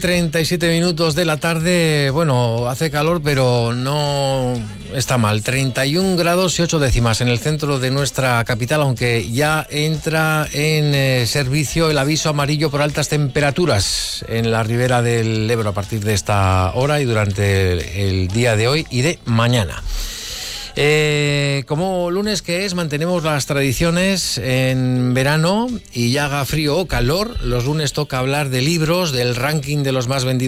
37 minutos de la tarde, bueno, hace calor, pero no está mal. 31 grados y 8 décimas en el centro de nuestra capital, aunque ya entra en servicio el aviso amarillo por altas temperaturas en la ribera del Ebro a partir de esta hora y durante el día de hoy y de mañana. Como lunes que es, mantenemos las tradiciones en verano y ya haga frío o calor. Los lunes toca hablar de libros, del ranking de los más vendidos